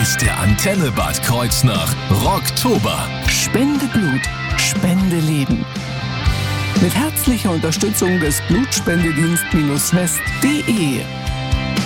ist der Antenne Bad Kreuznach Rocktober. Spende Blut, Spende Leben. Mit herzlicher Unterstützung des Blutspendedienst-west.de.